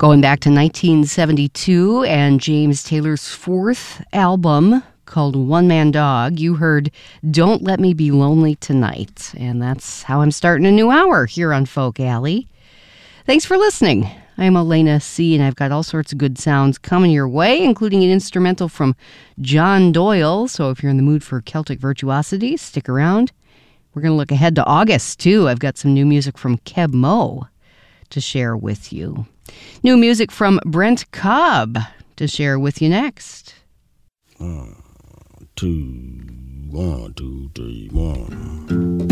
Going back to 1972 and James Taylor's fourth album called One Man Dog, you heard Don't Let Me Be Lonely Tonight. And that's how I'm starting a new hour here on Folk Alley. Thanks for listening. I'm Elena C., and I've got all sorts of good sounds coming your way, including an instrumental from John Doyle. So if you're in the mood for Celtic virtuosity, stick around. We're going to look ahead to August, too. I've got some new music from Keb Mo to share with you. New music from Brent Cobb to share with you next. 1, 2, 3, 1.